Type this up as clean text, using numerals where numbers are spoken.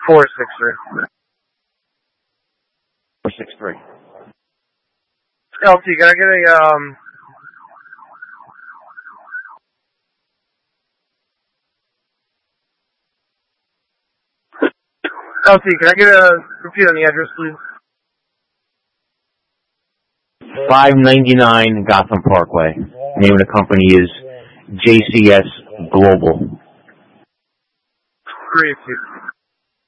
463. 463. LT, can I get a, LT, can I get a repeat on the address, please? 599 Gotham Parkway. Name of the company is JCS Global. Great.